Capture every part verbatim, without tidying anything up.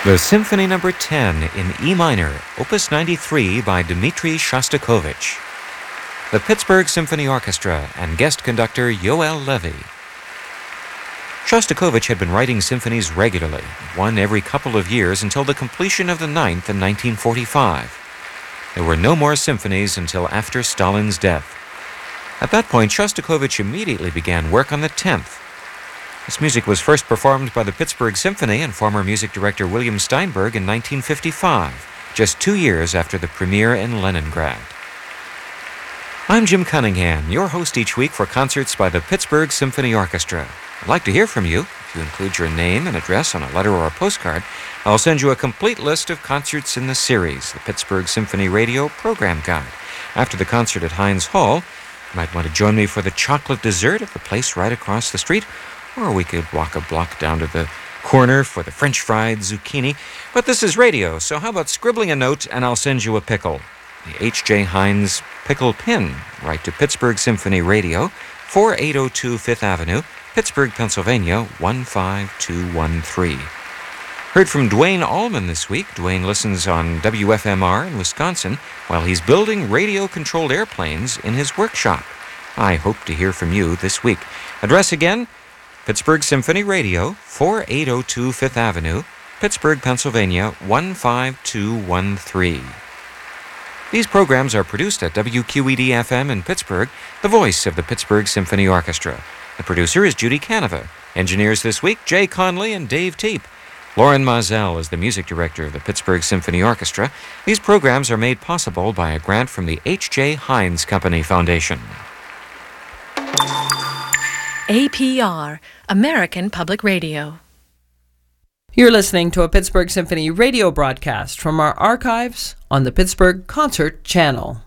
The Symphony Number ten in E minor, Opus ninety-three by Dmitri Shostakovich. The Pittsburgh Symphony Orchestra and guest conductor Yoel Levy. Shostakovich had been writing symphonies regularly, one every couple of years until the completion of the ninth in nineteen forty-five. There were no more symphonies until after Stalin's death. At that point, Shostakovich immediately began work on the tenth. This music was first performed by the Pittsburgh Symphony and former music director William Steinberg in nineteen fifty-five, just two years after the premiere in Leningrad. I'm Jim Cunningham, your host each week for concerts by the Pittsburgh Symphony Orchestra. I'd like to hear from you. If you include your name and address on a letter or a postcard, I'll send you a complete list of concerts in the series, the Pittsburgh Symphony Radio Program Guide. After the concert at Heinz Hall, you might want to join me for the chocolate dessert at the place right across the street, or we could walk a block down to the corner for the French fried zucchini. But this is radio, so how about scribbling a note and I'll send you a pickle? The H J Heinz Pickle Pin. Write to Pittsburgh Symphony Radio, forty-eight oh two Fifth Avenue, Pittsburgh, Pennsylvania, one five two one three. Heard from Dwayne Allman this week. Dwayne listens on W F M R in Wisconsin while he's building radio-controlled airplanes in his workshop. I hope to hear from you this week. Address again, Pittsburgh Symphony Radio, forty-eight oh two Fifth Avenue, Pittsburgh, Pennsylvania, one five two one three. These programs are produced at W Q E D F M in Pittsburgh, the voice of the Pittsburgh Symphony Orchestra. The producer is Judy Canova. Engineers this week, Jay Conley and Dave Teep. Lauren Mazel is the music director of the Pittsburgh Symphony Orchestra. These programs are made possible by a grant from the H J Heinz Company Foundation. A P R, American Public Radio. You're listening to a Pittsburgh Symphony radio broadcast from our archives on the Pittsburgh Concert Channel.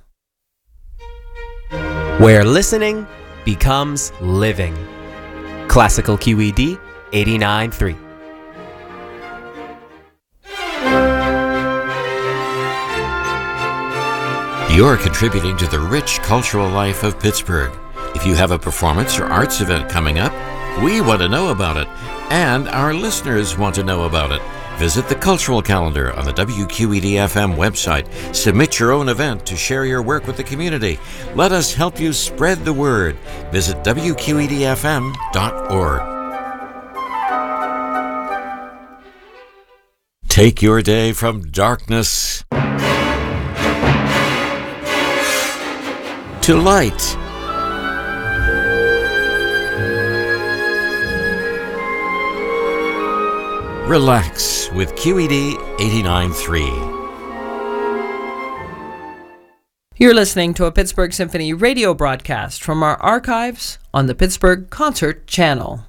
Where listening becomes living. Classical Q E D eighty-nine point three. You're contributing to the rich cultural life of Pittsburgh. If you have a performance or arts event coming up, we want to know about it, and our listeners want to know about it. Visit the cultural calendar on the W Q E D F M website. Submit your own event to share your work with the community. Let us help you spread the word. Visit W Q E D F M dot org. Take your day from darkness to light. Relax with Q E D eighty-nine point three. You're listening to a Pittsburgh Symphony radio broadcast from our archives on the Pittsburgh Concert Channel.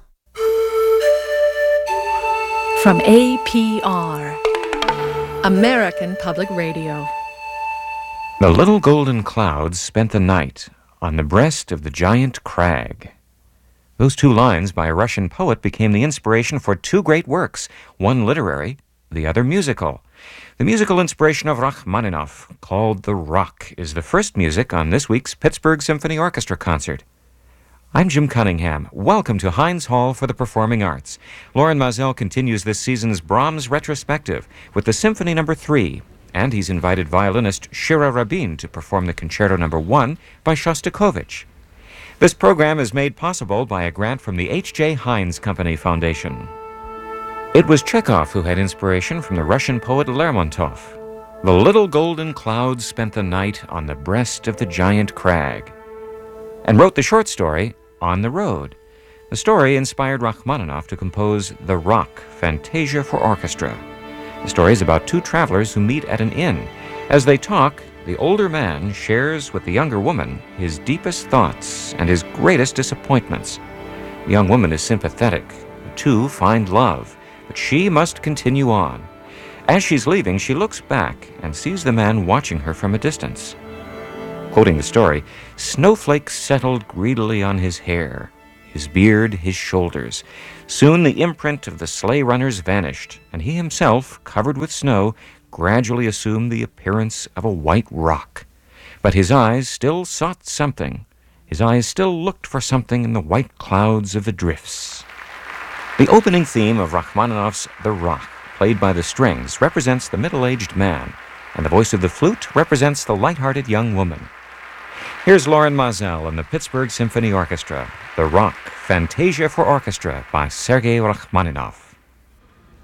From A P R, American Public Radio. The little golden clouds spent the night on the breast of the giant crag. Those two lines by a Russian poet became the inspiration for two great works, one literary, the other musical. The musical inspiration of Rachmaninoff, called The Rock, is the first music on this week's Pittsburgh Symphony Orchestra concert. I'm Jim Cunningham. Welcome to Heinz Hall for the Performing Arts. Lauren Mazel continues this season's Brahms retrospective with the Symphony Number three, and he's invited violinist Shira Rabin to perform the Concerto Number one by Shostakovich. This program is made possible by a grant from the H J Heinz Company Foundation. It was Chekhov who had inspiration from the Russian poet Lermontov. The little golden clouds spent the night on the breast of the giant crag, and wrote the short story On the Road. The story inspired Rachmaninoff to compose The Rock, Fantasia for Orchestra. The story is about two travelers who meet at an inn. As they talk, the older man shares with the younger woman his deepest thoughts and his greatest disappointments. The young woman is sympathetic. The two find love, but she must continue on. As she's leaving, she looks back and sees the man watching her from a distance. Quoting the story, snowflakes settled greedily on his hair, his beard, his shoulders. Soon the imprint of the sleigh runners vanished, and he himself, covered with snow, gradually assumed the appearance of a white rock. But his eyes still sought something. His eyes still looked for something in the white clouds of the drifts. The opening theme of Rachmaninoff's The Rock played by the strings, represents the middle-aged man, and the voice of the flute represents the light-hearted young woman. Here's Loren Maazel and the Pittsburgh Symphony Orchestra, the rock Fantasia for Orchestra by Sergei Rachmaninoff.